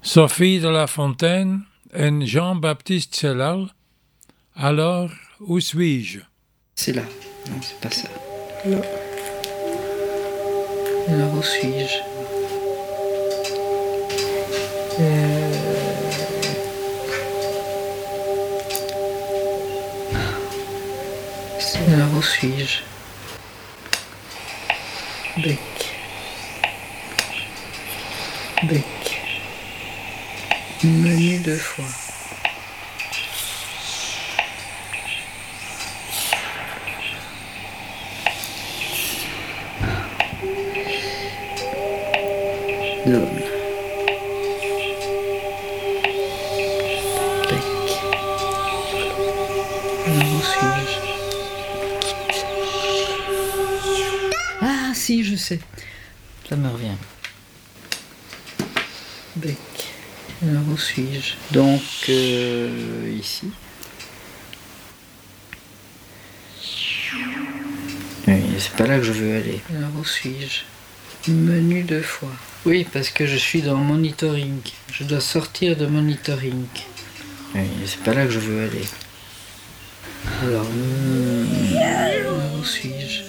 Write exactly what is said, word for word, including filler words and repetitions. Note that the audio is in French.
Sophie de La Fontaine et Jean-Baptiste Cellal. Alors, où suis-je? C'est là. Non, c'est pas ça. Non. Alors, où suis-je? Euh... Alors, où suis-je? Bec. Bec. Menu de foie. Zone. Bec. Alors, où suis-je? Ah, si, je sais. Ça me revient. Bec. Alors, où suis-je? Donc, euh, ici. Oui, c'est pas là que je veux aller. Alors, où suis-je? Menu de foie. Oui, parce que je suis dans monitoring. Je dois sortir de monitoring. Oui, c'est pas là que je veux aller. Alors, hum, où suis-je?